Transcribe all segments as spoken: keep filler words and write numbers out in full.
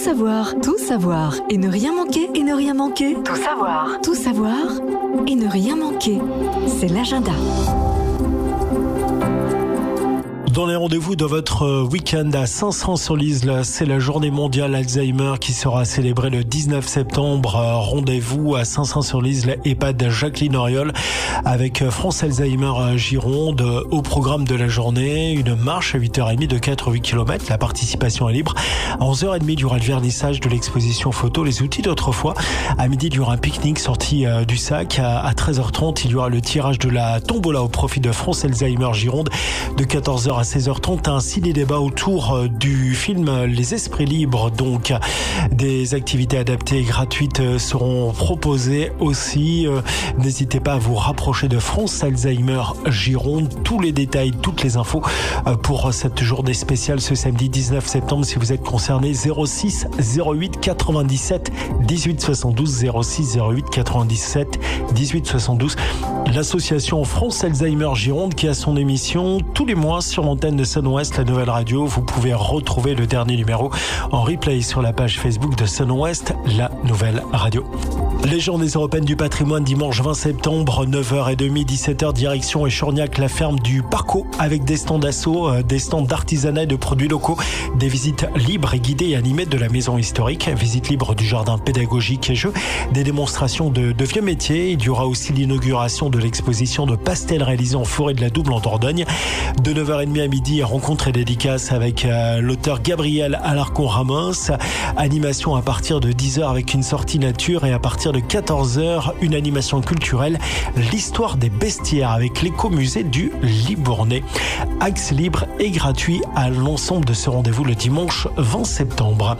savoir, tout savoir et ne rien manquer, et ne rien manquer. Tout savoir, tout savoir et ne rien manquer. C'est l'agenda. Dans les rendez-vous de votre week-end à Saint-Saëns-sur-Lisle, c'est la journée mondiale Alzheimer qui sera célébrée le dix-neuf septembre. Rendez-vous à Saint-Saëns-sur-Lisle, EHPAD Jacqueline Auriol, avec France Alzheimer Gironde. Au programme de la journée, une marche à huit heures trente de quatre à huit kilomètres. La participation est libre. À onze heures trente, il y aura le vernissage de l'exposition photo Les outils d'autrefois. À midi, il y aura un pique-nique sorti du sac. À treize heures trente, il y aura le tirage de la tombola au profit de France Alzheimer Gironde. De quatorze heures à seize heures trente, un ciné-débat autour du film Les Esprits Libres. Donc, des activités adaptées et gratuites seront proposées aussi. N'hésitez pas à vous rapprocher de France Alzheimer Gironde. Tous les détails, toutes les infos pour cette journée spéciale ce samedi dix-neuf septembre. Si vous êtes concerné, zéro six zéro huit quatre-vingt-dix-sept dix-huit soixante-douze, zéro six zéro huit quatre-vingt-dix-sept dix-huit soixante-douze. L'association France Alzheimer Gironde qui a son émission tous les mois sur l'antenne de Sun West, la nouvelle radio. Vous pouvez retrouver le dernier numéro en replay sur la page Facebook de Sun West, la nouvelle radio. Les journées européennes du patrimoine dimanche vingt septembre, neuf heures trente, dix-sept heures, direction Échorgnac, la ferme du Parco, avec des stands d'assaut, des stands d'artisanat et de produits locaux, des visites libres et guidées et animées de la maison historique, visite libre du jardin pédagogique et jeux, des démonstrations de, de vieux métiers. Il y aura aussi l'inauguration de l'exposition de pastels réalisés en forêt de la Double en Dordogne. De neuf heures trente à midi, rencontre et dédicace avec euh, l'auteur Gabriel Alarcon-Ramos. Animation à partir de dix heures avec une sortie nature, et à partir de quatorze heures, une animation culturelle, l'histoire des bestiaires avec l'écomusée du Libournais. Accès libre et gratuit à l'ensemble de ce rendez-vous le dimanche vingt septembre.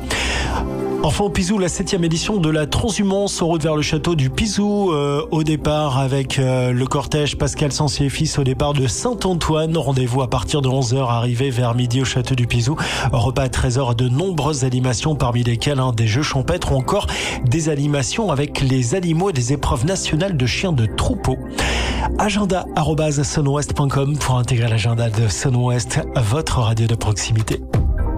Enfin au Pizou, la septième édition de la transhumance en route vers le château du Pizou, euh, au départ avec euh, le cortège Pascal Censier et fils au départ de Saint-Antoine. Rendez-vous à partir de onze heures, arrivé vers midi au château du Pizou. Repas à treize heures, de nombreuses animations parmi lesquelles hein, des jeux champêtres ou encore des animations avec les animaux et des épreuves nationales de chiens de troupeau. Agenda arobase sunwest point com pour intégrer l'agenda de Sun West, votre radio de proximité.